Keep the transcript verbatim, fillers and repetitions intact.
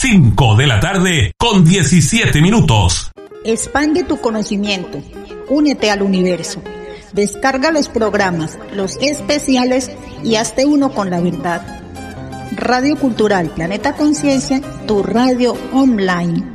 cinco de la tarde con diecisiete minutos. Expande tu conocimiento. Únete al universo. Descarga los programas, los especiales y hazte uno con la verdad. Radio Cultural Planeta Conciencia, tu radio online.